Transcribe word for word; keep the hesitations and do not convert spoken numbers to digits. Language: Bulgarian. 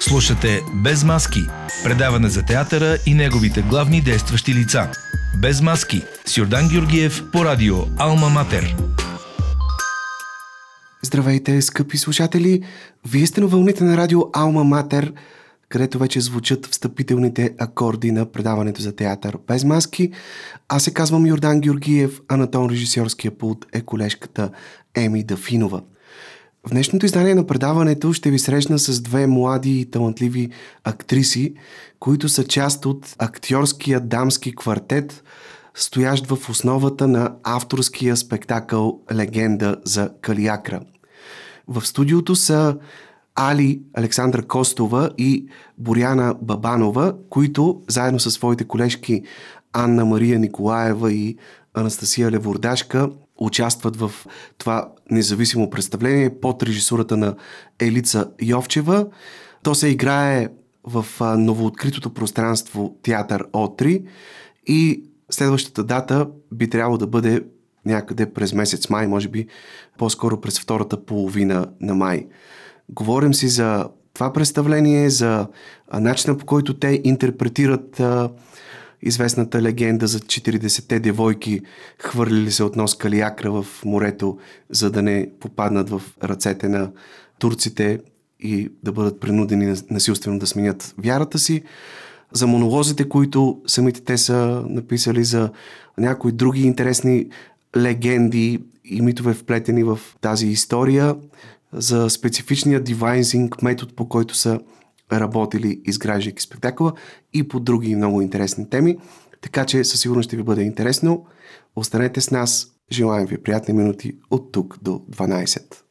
Слушате Без маски. Предаване за театъра и неговите главни действащи лица. Без маски с Йордан Георгиев по радио Алма Матер. Здравейте, скъпи слушатели! Вие сте на вълните на радио Алма Матер, където вече звучат встъпителните акорди на предаването за театър Без маски. Аз се казвам Йордан Георгиев, а на тон режисьорския пулт е колежката Еми Дафинова. В днешното издание на предаването ще ви срещна с две млади и талантливи актриси, които са част от актьорския дамски квартет, стоящ в основата на авторския спектакъл «Легенда за Калиакра». В студиото са Али Александра Костова и Боряна Бабанова, които заедно със своите колежки Анна Мария Николаева и Анастасия Левордашка участват в това независимо представление под режисурата на Елица Йовчева. То се играе в новооткритото пространство Театър О3 и следващата дата би трябвало да бъде някъде през месец май, може би по-скоро през втората половина на май. Говорим си за това представление, за начина, по който те интерпретират а, известната легенда за четиридесетте девойки, хвърлили се от нос Калиакра в морето, за да не попаднат в ръцете на турците и да бъдат принудени насилствено да сменят вярата си. За монолозите, които самите те са написали, за някои други интересни легенди и митове вплетени в тази история, за специфичния дивайзинг, метод, по който са работили, изграждайки спектакъла, и по други много интересни теми. Така че със сигурност ще ви бъде интересно. Останете с нас. Желаем ви приятни минути от тук до дванайсет.